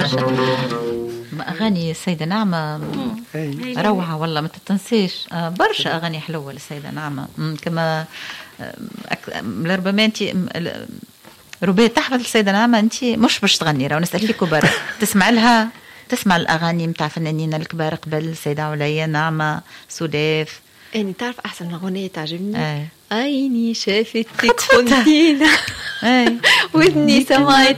برشا. أغاني السيدة نعمة روعة والله، ما تتنسيش. برشا أغاني حلوة للسيدة نعمة. كما لربما أنت ربما تحفظ السيدة نعمة، أنت مش باش تغني، راه نسأل فيك برا تسمع لها، تسمع الأغاني متاع فنانين الكبار قبل السيدة عليا، نعمة، سوداف. يعني تعرف أحسن أغنية تعجبني عيني شافتك خنتينا، ودني سمعت